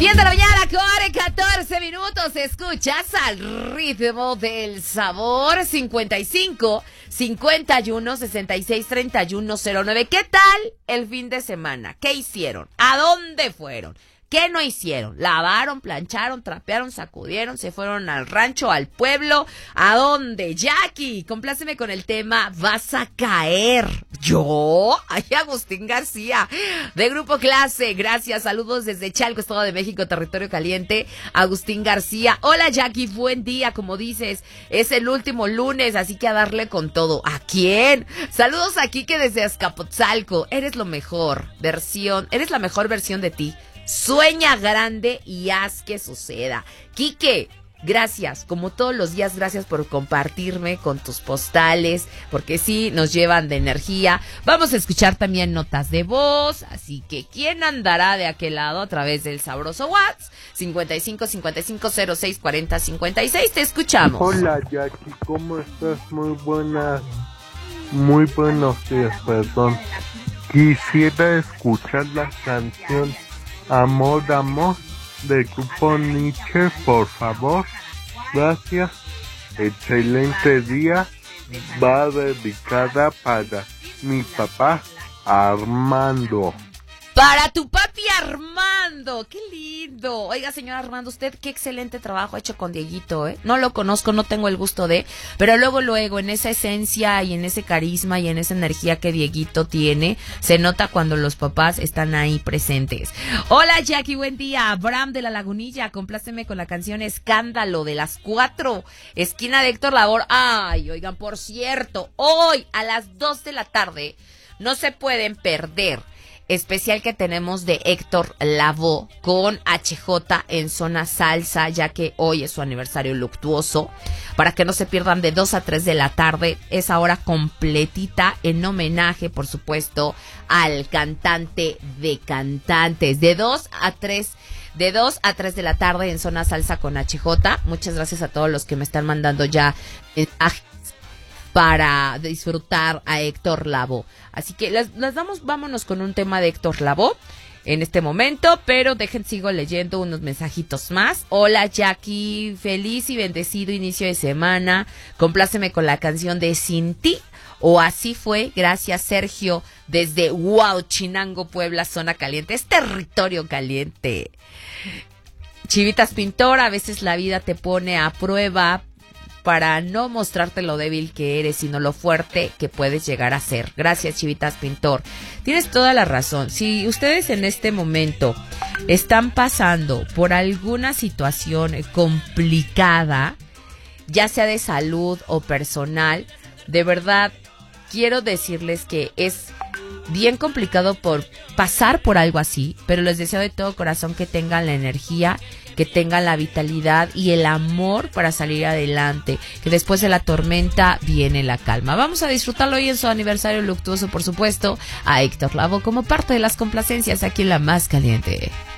10 de la mañana con 14 minutos. Escuchas al ritmo del sabor. 55 51 66 31 09. ¿Qué tal el fin de semana? ¿Qué hicieron? ¿A dónde fueron? ¿Qué no hicieron? ¿Lavaron, plancharon, trapearon, sacudieron, se fueron al rancho, al pueblo? ¿A dónde? Jackie, compláceme con el tema Vas a caer. ¿Yo? Ay, Agustín García, de Grupo Clase. Gracias, saludos desde Chalco, Estado de México, Territorio Caliente. Agustín García. Hola, Jackie, buen día, como dices. Es el último lunes, así que a darle con todo. ¿A quién? Saludos a Quique desde Azcapotzalco. Eres la mejor versión de ti. Sueña grande y haz que suceda. Quique, gracias, como todos los días, gracias por compartirme con tus postales, porque sí, nos llevan de energía. Vamos a escuchar también notas de voz, así que ¿quién andará de aquel lado a través del sabroso WhatsApp? 55 55 06 40 56, te escuchamos. Hola, Jackie, ¿cómo estás? Muy buenos días, perdón. Quisiera escuchar la canción Amor, Amor, de Grupo Nietzsche, por favor. Gracias. Excelente día. Va dedicada para mi papá Armando. Para tu papi Armando, qué lindo. Oiga, señor Armando, usted qué excelente trabajo ha hecho con Dieguito, ¿eh? No lo conozco, no tengo el gusto de, pero luego, en esa esencia y en ese carisma y en esa energía que Dieguito tiene, se nota cuando los papás están ahí presentes. Hola, Jackie, buen día. Abraham de La Lagunilla, compláceme con la canción Escándalo de las 4, esquina de Héctor Lavoe. Ay, oigan, por cierto, hoy a las 2 de la tarde no se pueden perder especial que tenemos de Héctor Lavoe con HJ en Zona Salsa, ya que hoy es su aniversario luctuoso, para que no se pierdan de 2 a 3 de la tarde, esa hora completita en homenaje, por supuesto, al cantante de cantantes, de 2 a 3 de la tarde en Zona Salsa con HJ. Muchas gracias a todos los que me están mandando ya mensajes para disfrutar a Héctor Lavoe. Así que vámonos con un tema de Héctor Lavoe en este momento, pero sigo leyendo unos mensajitos más. Hola, Jackie, feliz y bendecido inicio de semana. Compláceme con la canción de Sin Ti, o Así Fue. Gracias, Sergio, desde Huauchinango, Puebla, zona caliente. Es territorio caliente. Chivitas Pintor, a veces la vida te pone a prueba para no mostrarte lo débil que eres, sino lo fuerte que puedes llegar a ser. Gracias, Chivitas Pintor. Tienes toda la razón. Si ustedes en este momento están pasando por alguna situación complicada, ya sea de salud o personal, de verdad quiero decirles que es bien complicado por pasar por algo así, pero les deseo de todo corazón que tengan la energía, que tengan la vitalidad y el amor para salir adelante, que después de la tormenta viene la calma. Vamos a disfrutarlo hoy en su aniversario luctuoso, por supuesto, a Héctor Lavoe como parte de las complacencias aquí en La Más Caliente.